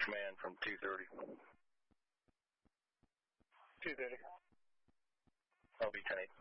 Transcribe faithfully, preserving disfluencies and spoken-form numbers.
command from two thirty. two thirty. I'll be ten eight.